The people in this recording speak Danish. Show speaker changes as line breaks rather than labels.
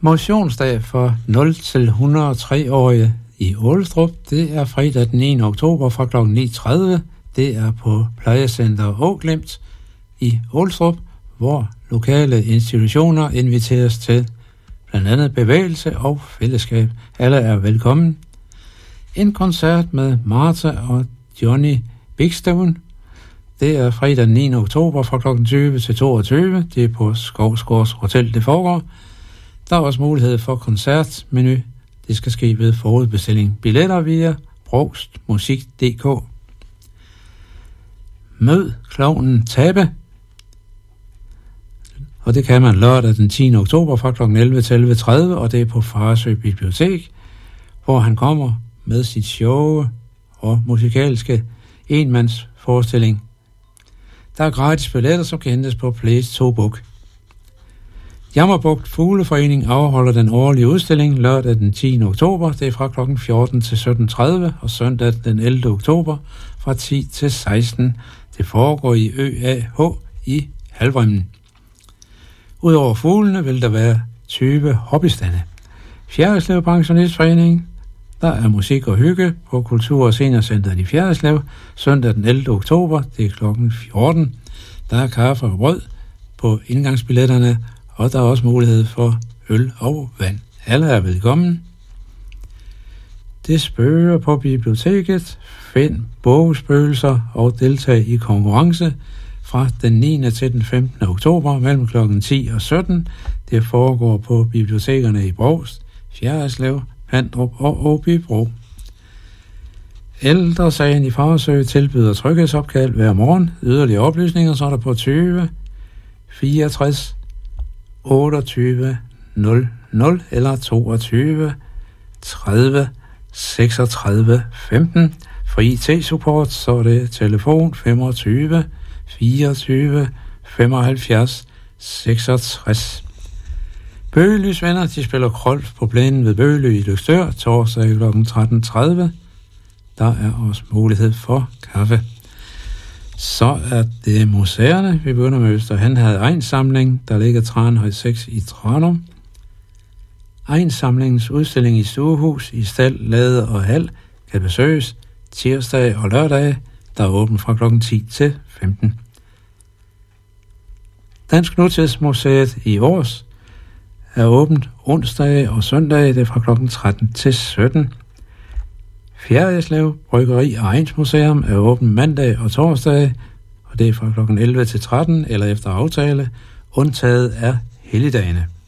Motionsdag for 0-103-årige i Ålestrup. Det er fredag den 9. oktober fra kl. 9.30. Det er på Plejecenter Åglimt i Ålestrup, hvor lokale institutioner inviteres til blandt andet bevægelse og fællesskab. Alle er velkommen. En koncert med Martha og Johnny Bigstone. Det er fredag den 9. oktober fra kl. 20 til 22. Det er på Skovsgårds Hotel, det foregår. Der er også mulighed for koncertmenu. Det skal ske ved forudbestilling. Billetter via brogstmusik.dk. Mød klovnen Tabe. Og det kan man lørdag den 10. oktober fra kl. 11 til 11.30, og det er på Farsø Bibliotek, hvor han kommer med sit show og musikalske enmandsforestilling. Der er gratis billetter, som kan hentes på Place to Book. Jammerbugt Fugleforening afholder den årlige udstilling lørdag den 10. oktober. Det er fra kl. 14 til 17.30 og søndag den 11. oktober fra 10 til 16. Det foregår i ØAH i Halvremmen. Udover fuglene vil der være 20 hobbystande. Fjerritslev Pensionistforening. Der er musik og hygge på Kultur- og Seniorcenteret i Fjerritslev søndag den 11. oktober. Det er kl. 14. Der er kaffe og brød på indgangsbilletterne, og der er også mulighed for øl og vand. Alle er velkommen. Det spøger på biblioteket. Find bogspøgelser og deltag i konkurrence fra den 9. til den 15. oktober mellem kl. 10 og 17. Det foregår på bibliotekerne i Brovst, Fjerritslev, Pandrup og Åbybro. Ældresagen i Farsø tilbyder tryghedsopkald hver morgen. Yderligere oplysninger så er der på 20 64 28 00 eller 22 30 36 15. For IT-support så er det telefon 25 24 75 66. Bøgelys venner, de spiller krolf på plænen ved Bøgelø i Løgstør torsdag kl. 13.30. Der er også mulighed for kaffe. Så er det museerne. Vi begynder med Østerhan havde Egnsamling, der ligger Tranhøj 6 i Tranum. Egnsamlingens udstilling i stuehus, i stald, lade og hal kan besøges tirsdag og lørdag, der er åbent fra kl. 10 til 15. Dansk Nutidsmuseet i Års er åbent onsdag og søndag, det er fra kl. 13 til 17. Fjerritslev Bryggeri og Egnsmuseum er åbent mandag og torsdag, og det er fra kl. 11 til 13 eller efter aftale, undtaget er helligdagene.